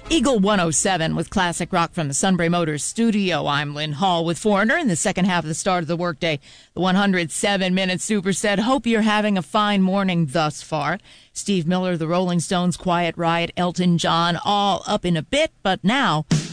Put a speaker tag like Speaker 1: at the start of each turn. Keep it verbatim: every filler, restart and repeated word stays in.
Speaker 1: Eagle one oh seven with classic rock from the Sunbury Motors studio. I'm Lynn Hall with Foreigner in the second half of the start of the workday. The one hundred seven minute super said, hope you're having a fine morning thus far. Steve Miller, the Rolling Stones, Quiet Riot, Elton John, all up in a bit, but now